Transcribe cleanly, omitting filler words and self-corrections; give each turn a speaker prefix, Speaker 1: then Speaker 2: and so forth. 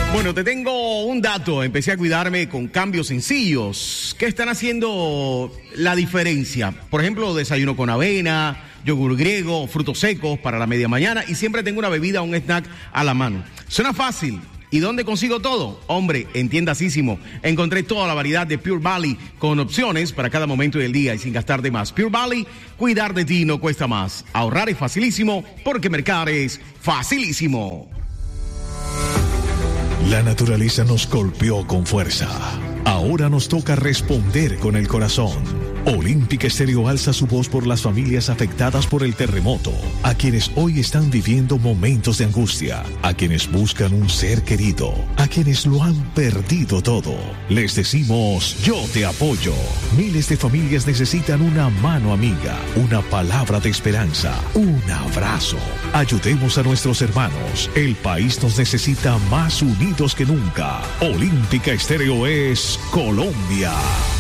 Speaker 1: Bueno, te tengo un dato. Empecé a cuidarme con cambios sencillos que están haciendo la diferencia. Por ejemplo, desayuno con avena, yogur griego, frutos secos para la media mañana y siempre tengo una bebida o un snack a la mano. Suena fácil. ¿Y dónde consigo todo? Hombre, en Tiendasísimo. Encontré toda la variedad de Pure Barley con opciones para cada momento del día y sin gastar de más. Pure Barley, cuidar de ti no cuesta más. Ahorrar es facilísimo porque mercar es facilísimo.
Speaker 2: La naturaleza nos golpeó con fuerza. Ahora nos toca responder con el corazón. Olímpica Estéreo alza su voz por las familias afectadas por el terremoto, a quienes hoy están viviendo momentos de angustia, a quienes buscan un ser querido, a quienes lo han perdido todo. Les decimos, yo te apoyo. Miles de familias necesitan una mano amiga, una palabra de esperanza, un abrazo. Ayudemos a nuestros hermanos. El país nos necesita más unidos que nunca. Olímpica Estéreo es Colombia.